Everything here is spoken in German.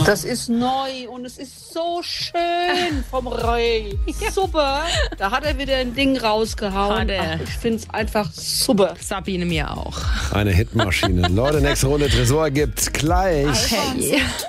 Das ist neu und es ist so schön vom Ray. Super. Da hat er wieder ein Ding rausgehauen. Ach, ich finde es einfach super. Sabine mir auch. Eine Hitmaschine. Leute, nächste Runde Tresor gibt's gleich. Okay.